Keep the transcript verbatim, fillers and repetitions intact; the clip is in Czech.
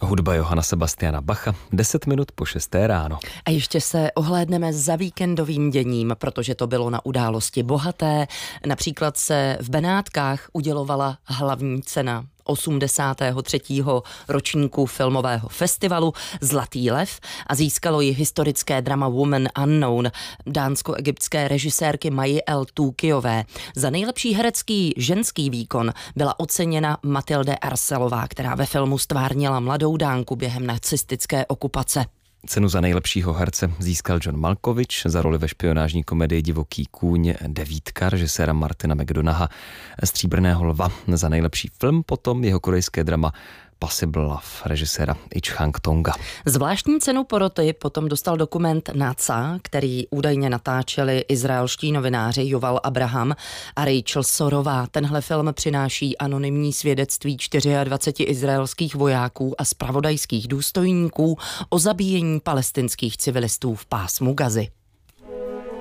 Hudba Johana Sebastiana Bacha, deset minut po šesté ráno. A ještě se ohlédneme za víkendovým děním, protože to bylo na události bohaté. Například se v Benátkách udělovala hlavní cena osmdesátého třetího ročníku filmového festivalu Zlatý lev a získalo ji historické drama Woman Unknown dánsko-egyptské režisérky Maji El Tukiové. Za nejlepší herecký ženský výkon byla oceněna Matilde Arselová, která ve filmu stvárnila mladou Dánku během nacistické okupace. Cenu za nejlepšího herce získal John Malkovich za roli ve špionážní komedii Divoký kůň Devítka režiséra Martina McDonaha, Stříbrného lva za nejlepší film, potom jeho korejské drama Possible Love režiséra Ich Chang-tonga. Zvláštní cenu poroty potom dostal dokument Náca, který údajně natáčeli izraelští novináři Joval Abraham a Rachel Sorová. Tenhle film přináší anonymní svědectví dvaceti čtyři izraelských vojáků a zpravodajských důstojníků o zabíjení palestinských civilistů v pásmu Gazy.